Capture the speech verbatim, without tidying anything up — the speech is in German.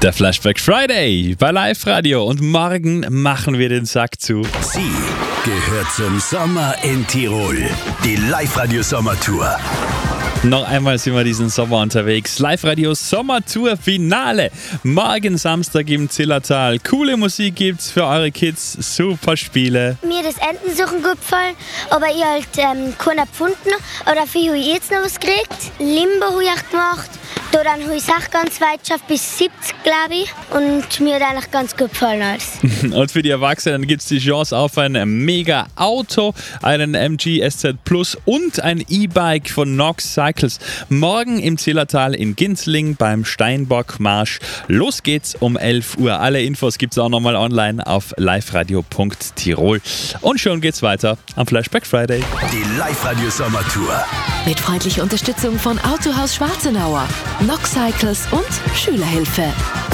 Der Flashback Friday bei Live Radio und morgen machen wir den Sack zu. Sie gehört zum Sommer in Tirol. Die Live Radio Sommertour. Noch einmal sind wir diesen Sommer unterwegs. Live Radio Sommertour Finale. Morgen Samstag im Zillertal. Coole Musik gibt's für eure Kids. Super Spiele. Mir das Entensuchen gut gefallen, aber ich halt ähm, keiner gefunden. Aber dafür habe ich jetzt noch was gekriegt. Limbo habe ich auch gemacht. Da dann habe ich es auch ganz weit geschafft, bis siebzig, glaube ich. Und mir hat eigentlich ganz gut gefallen alles. Und für die Erwachsenen gibt es die Chance auf ein mega Auto, einen M G S Z Plus und ein E-Bike von Nox Cycles. Morgen im Zillertal in Ginzling beim Steinbock-Marsch. Los geht's um elf Uhr. Alle Infos gibt es auch nochmal online auf liveradio punkt tirol. Und schon geht's weiter am Flashback Friday. Die Live Radio Sommertour. Mit freundlicher Unterstützung von Autohaus Schwarzenauer, Nox Cycles und Schülerhilfe.